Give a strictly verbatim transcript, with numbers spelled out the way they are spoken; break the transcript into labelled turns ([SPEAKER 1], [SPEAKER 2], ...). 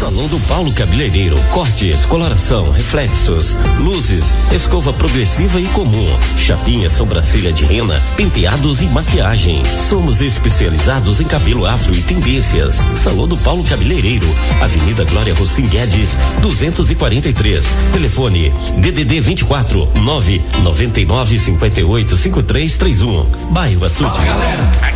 [SPEAKER 1] Salão do Paulo Cabeleireiro, cortes, coloração, reflexos, luzes, escova progressiva e comum, chapinha, sobrancelha de rena, penteados e maquiagem. Somos especializados em cabelo afro e tendências. Salão do Paulo Cabeleireiro, Avenida Glória Rossim Guedes, duzentos e quarenta e três. Telefone D D D vinte e quatro, nove nove nove cinquenta e oito cinquenta e três trinta e um. Bairro Açude.
[SPEAKER 2] Fala, galera.